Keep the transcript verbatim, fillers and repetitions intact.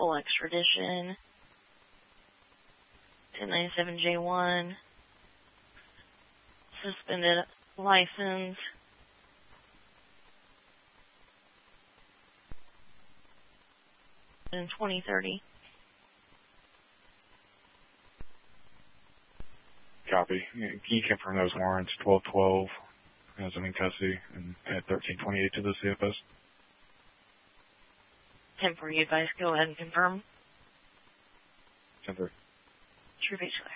unlawful extradition. ten ninety-seven J one. Suspended license. In twenty thirty. Copy. Can you confirm those warrants? twelve twelve as in custody and at thirteen twenty-eight to the C F S. ten four advice. Go ahead and confirm. ten three. True, basically.